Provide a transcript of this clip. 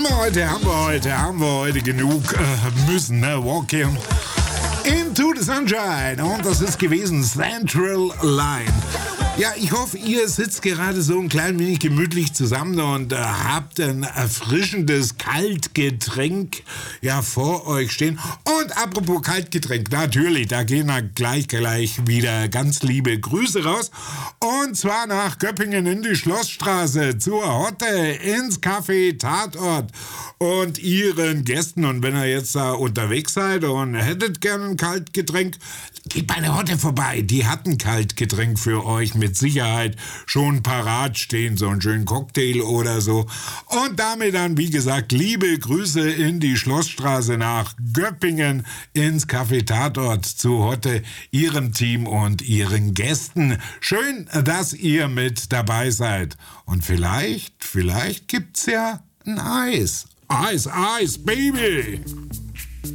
haben wir heute genug müssen, ne? Walking into the Sunshine. Und das ist gewesen Central Line. Ja, ich hoffe, ihr sitzt gerade so ein klein wenig gemütlich zusammen und habt ein erfrischendes Kaltgetränk ja vor euch stehen. Und apropos Kaltgetränk, natürlich, da gehen dann gleich wieder ganz liebe Grüße raus. Und zwar nach Göppingen in die Schlossstraße, zur Hotte, ins Café Tatort und ihren Gästen. Und wenn ihr jetzt da unterwegs seid und hättet gerne ein Kaltgetränk, geht bei der Hotte vorbei. Die hat ein Kaltgetränk für euch mit Sicherheit schon parat stehen, so einen schönen Cocktail oder so. Und damit dann, wie gesagt, liebe Grüße in die Schlossstraße nach Göppingen ins Café Tatort zu Hotte, ihrem Team und ihren Gästen. Schön, dass ihr mit dabei seid. Und vielleicht gibt's ja ein Eis. Eis, Baby!